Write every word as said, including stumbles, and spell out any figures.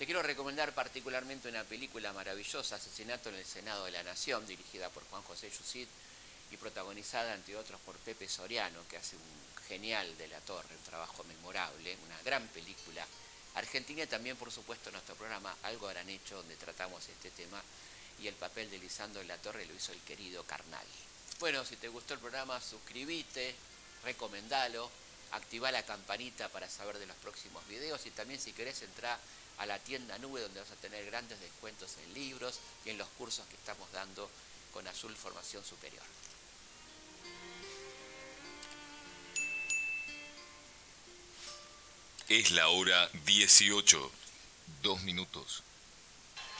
Te quiero recomendar particularmente una película maravillosa, Asesinato en el Senado de la Nación, dirigida por Juan José Yusit y protagonizada, entre otros, por Pepe Soriano, que hace un genial de la Torre, un trabajo memorable, una gran película argentina. Y también, por supuesto, nuestro programa Algo Habrán Hecho, donde tratamos este tema, y el papel de Lisandro de la Torre lo hizo el querido Carnal. Bueno, si te gustó el programa, suscríbete, recomendalo, activá la campanita para saber de los próximos videos, y también, si querés, entrá a la tienda Nube, donde vas a tener grandes descuentos en libros y en los cursos que estamos dando con Azul Formación Superior. Es la hora dieciocho, dos minutos.